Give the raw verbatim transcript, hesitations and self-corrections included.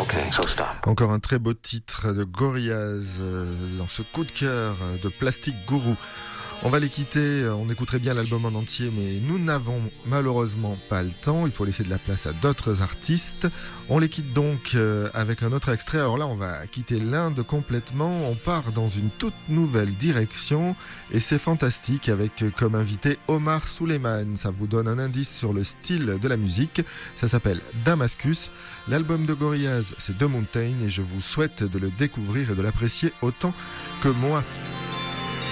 Okay, so stop. Encore un très beau titre de Gorillaz euh, dans ce coup de cœur de Plastic Guru. On va les quitter, on écouterait bien l'album en entier, mais nous n'avons malheureusement pas le temps, il faut laisser de la place à d'autres artistes. On les quitte donc avec un autre extrait. Alors là, on va quitter l'Inde complètement, on part dans une toute nouvelle direction, et c'est fantastique avec comme invité Omar Souleyman. Ça vous donne un indice sur le style de la musique, ça s'appelle Damascus. L'album de Gorillaz, c'est The Mountain, et je vous souhaite de le découvrir et de l'apprécier autant que moi.